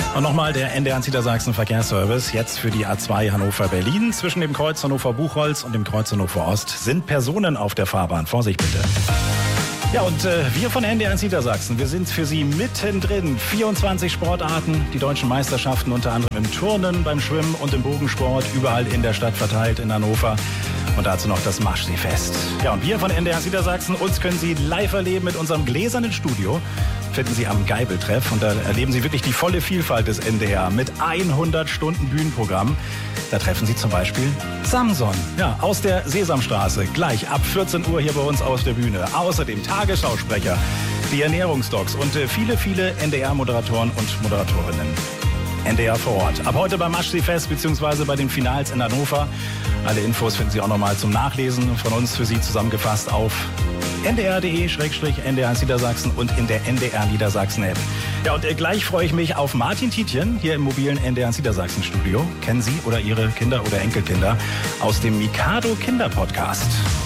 Und nochmal der NDR Niedersachsen Verkehrsservice. Jetzt für die A2 Hannover-Berlin. Zwischen dem Kreuz Hannover-Buchholz und dem Kreuz Hannover-Ost sind Personen auf der Fahrbahn. Vorsicht bitte. Ja, und wir von NDR Niedersachsen, wir sind für Sie mittendrin. 24 Sportarten, die deutschen Meisterschaften unter anderem im Turnen, beim Schwimmen und im Bogensport, überall in der Stadt verteilt in Hannover. Und dazu noch das Maschseefest. Ja, und wir von NDR Niedersachsen, uns können Sie live erleben mit unserem gläsernen Studio. Finden Sie am Geibeltreff und da erleben Sie wirklich die volle Vielfalt des NDR mit 100 Stunden Bühnenprogramm. Da treffen Sie zum Beispiel Samson, ja, aus der Sesamstraße, gleich ab 14 Uhr hier bei uns auf der Bühne. Außerdem Tagesschausprecher, die Ernährungsdocs und viele NDR-Moderatoren und Moderatorinnen. NDR vor Ort. Ab heute beim Maschseefest bzw. bei den Finals in Hannover. Alle Infos finden Sie auch nochmal zum Nachlesen von uns für Sie zusammengefasst auf ndr.de/NDR Niedersachsen und in der NDR Niedersachsen App. Ja, und gleich freue ich mich auf Martin Tietjen hier im mobilen NDR Niedersachsen Studio. Kennen Sie oder Ihre Kinder oder Enkelkinder aus dem Mikado Kinderpodcast.